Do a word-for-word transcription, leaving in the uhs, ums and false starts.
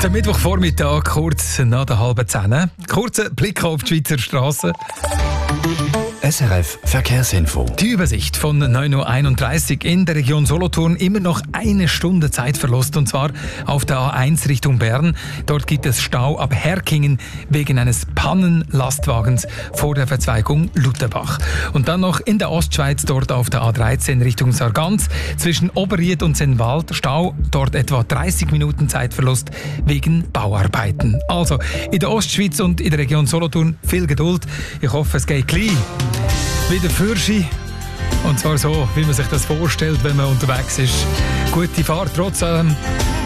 Der Mittwochvormittag, kurz nach der halben Zehn. Kurzer Blick auf die Schweizer Strassen. S R F Verkehrsinfo. Die Übersicht von neun Uhr einunddreißig in der Region Solothurn. Immer noch eine Stunde Zeitverlust, und zwar auf der A eins Richtung Bern. Dort gibt es Stau ab Herkingen wegen eines Pannenlastwagens vor der Verzweigung Lutherbach. Und dann noch in der Ostschweiz, dort auf der A dreizehn Richtung Sargans. Zwischen Oberried und Sennwald Stau, dort etwa dreißig Minuten Zeitverlust wegen Bauarbeiten. Also in der Ostschweiz und in der Region Solothurn viel Geduld. Ich hoffe, es geht gleich wieder Fürschi. Und zwar so, wie man sich das vorstellt, wenn man unterwegs ist. Gute Fahrt trotz allem.